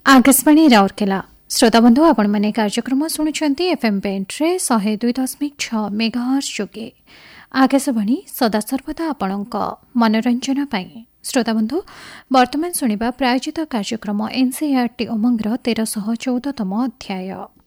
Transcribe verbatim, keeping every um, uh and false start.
आकाशवाणी राउरकेला श्रोताबंधु आपण मैंने कार्यक्रम शुणुंट एफएम बेंट्रे शहे दुई दशमिक छ मेगाहर्ट्ज जोगे आकाशवाणी सदासर्वदा आपणक मनोरंजन पाई। श्रोताबंधु वर्तमान शुणिबा प्रायोजित कार्यक्रम एनसीईआरटी उमंगर तेरश चौदहतम अध्याय।